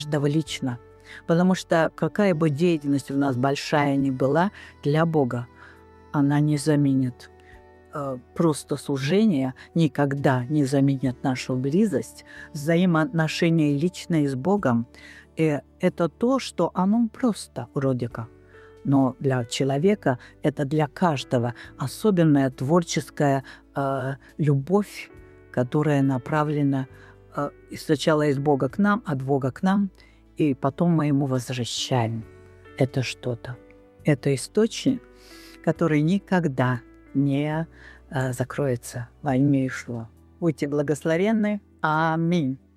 каждого лично. Потому что какая бы деятельность у нас большая ни была, для Бога она не заменит. Просто служение никогда не заменит нашу близость, взаимоотношения личные с Богом. И это то, что оно просто вроде как. Но для человека, это для каждого особенная творческая любовь, которая направлена сначала из Бога к нам, от Бога к нам, и потом мы ему возвращаем это что-то. Это источник, который никогда не закроется во имя Иешуа. Будьте благословенны. Аминь.